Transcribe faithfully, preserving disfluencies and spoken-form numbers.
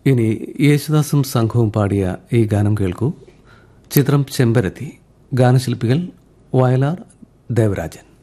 ഇനി യേശുദാസും സംഘവും പാടിയ ഈ ഗാനം കേൾക്കൂ. ചിത്രം ചെമ്പരത്തി. ഗാനശില്പികൾ വയലാർ ദേവരാജൻ.